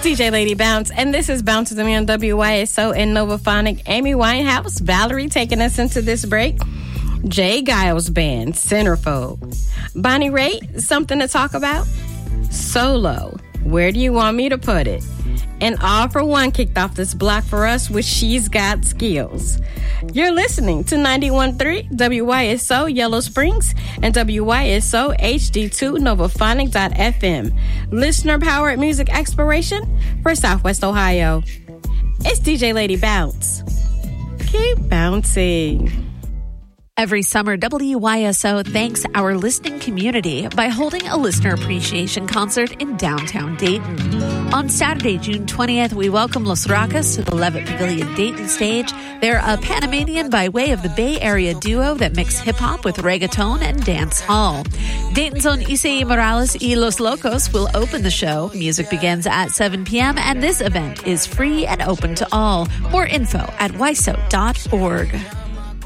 DJ Lady Bounce, and this is Bounce with me on WYSO and Novaphonic. Amy Winehouse, Valerie taking us into this break. Jay Giles Band, Centerfold. Bonnie Raitt, Something to Talk About. Solo, Where Do You Want Me to Put It? And All for One kicked off this block for us with She's Got Skills. You're listening to 91.3 WYSO Yellow Springs and WYSO HD2 Novaphonic.fm. Listener-powered music exploration for Southwest Ohio. It's DJ Lady Bounce. Keep bouncing. Every summer, WYSO thanks our listening community by holding a listener appreciation concert in downtown Dayton. On Saturday, June 20th, we welcome Los Rocas to the Levitt Pavilion Dayton stage. They're a Panamanian by way of the Bay Area duo that mix hip-hop with reggaeton and dance hall. Dayton's own Issei Morales y Los Locos will open the show. Music begins at 7 p.m., and this event is free and open to all. More info at wyso.org.